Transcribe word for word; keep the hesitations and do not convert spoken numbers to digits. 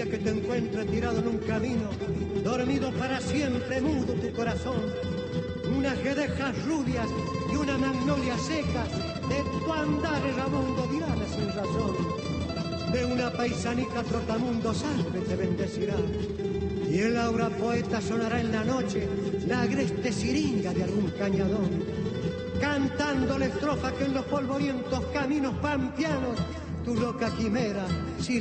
día que te encuentres tirado en un camino, dormido para siempre, mudo tu corazón, unas guedejas rubias y una magnolia seca, de tu andar errabundo dirán sin razón. De una paisanica trotamundo salve te bendecirá, y el aura poeta sonará en la noche la agreste siringa de algún cañadón, cantando la estrofa que en los polvorientos caminos pampeanos tu loca quimera